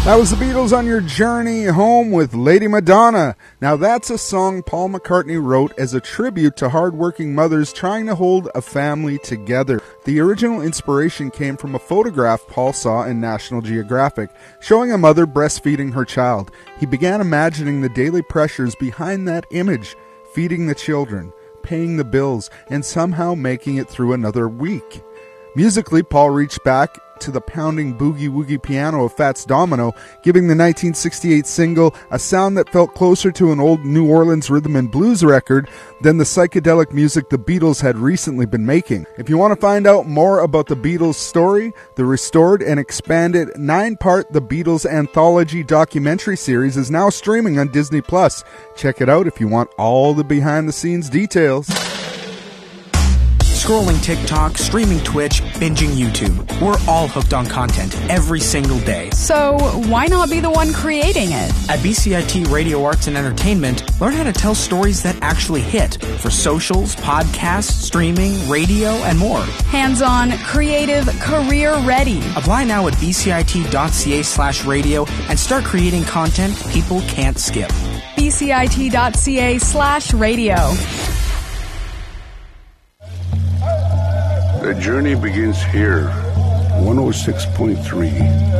That was the Beatles on your journey home with Lady Madonna. Now that's a song Paul McCartney wrote as a tribute to hardworking mothers trying to hold a family together. The original inspiration came from a photograph Paul saw in National Geographic, showing a mother breastfeeding her child. He began imagining the daily pressures behind that image, feeding the children, paying the bills, and somehow making it through another week. Musically, Paul reached back to the pounding boogie-woogie piano of Fats Domino, giving the 1968 single a sound that felt closer to an old New Orleans rhythm and blues record than the psychedelic music the Beatles had recently been making. If you want to find out more about the Beatles' story, the restored and expanded 9-part The Beatles Anthology documentary series is now streaming on Disney+. Check it out if you want all the behind-the-scenes details. Scrolling TikTok, streaming Twitch, binging YouTube. We're all hooked on content every single day. So why not be the one creating it? At BCIT Radio Arts and Entertainment, learn how to tell stories that actually hit for socials, podcasts, streaming, radio, and more. Hands-on, creative, career-ready. Apply now at bcit.ca/radio and start creating content people can't skip. bcit.ca/radio. The journey begins here. 106.3